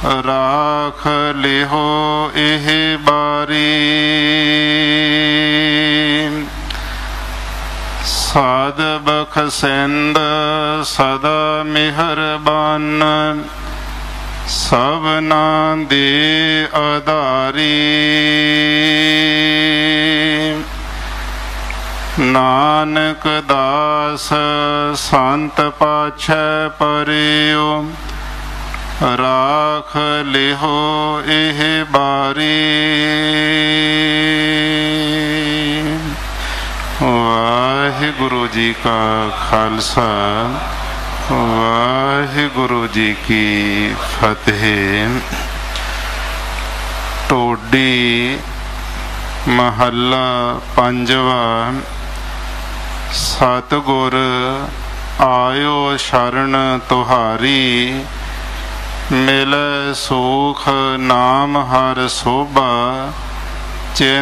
ਰਾਖ ਲਿਹੋ ਇਹ ਬਾਰੀ। ਸਾਧ ਬਖਸ਼ਿੰਦ ਸਦਾ ਮਿਹਰਬਾਨ, ਸਭਨਾਂ ਦੇ ਆਧਾਰੀ। ਨਾਨਕ ਦਾਸ ਸੰਤ ਪਾਛੈ ਪਰਿਓ, ਰਾਖ ਲਿਹੋ ਇਹ ਬਾਰੀ। ਵਾਹਿਗੁਰੂ ਜੀ ਕਾ ਖਾਲਸਾ, ਵਾਹਿਗੁਰੂ ਜੀ ਕੀ ਫਤਿਹ। ਟੋਡੀ ਮਹੱਲਾ ਪੰਜਵਾ। ਸਤਿਗੁਰ ਆਇਓ ਸ਼ਰਨ ਤੁਹਾਰੀ, ਮਿਲੈ ਸੂਖ ਨਾਮ ਹਰਿ ਸੋਭਾ।